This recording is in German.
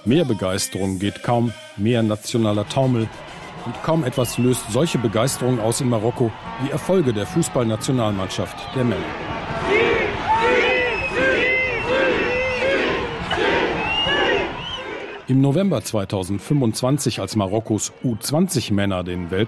Mehr Begeisterung geht kaum, mehr nationaler Taumel. Und kaum etwas löst solche Begeisterung aus in Marokko wie Erfolge der Fußballnationalmannschaft der Männer. Im November 2025, als Marokkos U20-Männer den